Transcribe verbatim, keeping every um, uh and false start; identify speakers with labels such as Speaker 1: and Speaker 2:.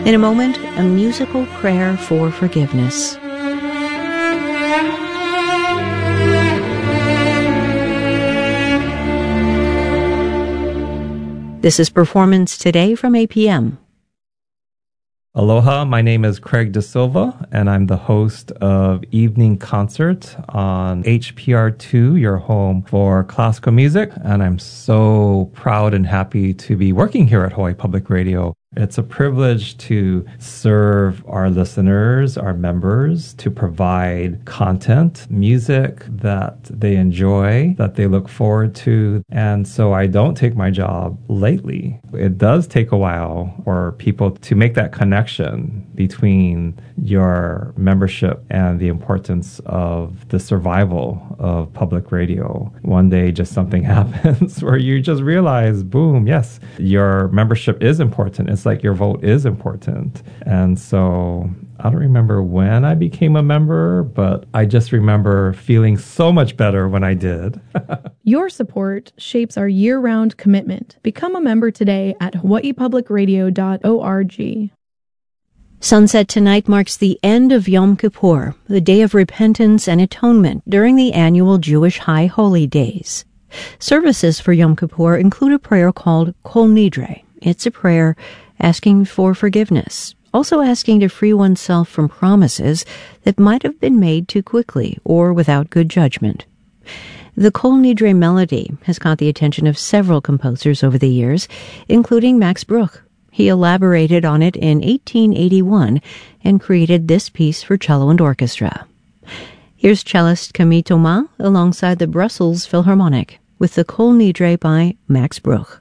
Speaker 1: In a moment, a musical prayer for forgiveness. This is Performance Today from A P M.
Speaker 2: Aloha, my name is Craig De Silva, and I'm the host of Evening Concert on H P R two, your home for classical music. And I'm so proud and happy to be working here at Hawaii Public Radio. It's a privilege to serve our listeners, our members, to provide content, music that they enjoy, that they look forward to. And so I don't take my job lightly. It does take a while for people to make that connection between your membership and the importance of the survival of public radio. One day, just something happens where you just realize, boom, yes, your membership is important. It's like your vote is important. And so I don't remember when I became a member, but I just remember feeling so much better when I did.
Speaker 3: Your support shapes our year-round commitment. Become a member today at hawaii public radio dot org.
Speaker 1: Sunset tonight marks the end of Yom Kippur, the day of repentance and atonement during the annual Jewish High Holy Days. Services for Yom Kippur include a prayer called Kol Nidre. It's a prayer asking for forgiveness, also asking to free oneself from promises that might have been made too quickly or without good judgment. The Kol Nidre melody has caught the attention of several composers over the years, including Max Bruch. He elaborated on it in eighteen eighty-one and created this piece for cello and orchestra. Here's cellist Camille Thomas alongside the Brussels Philharmonic with the Kol Nidre by Max Bruch.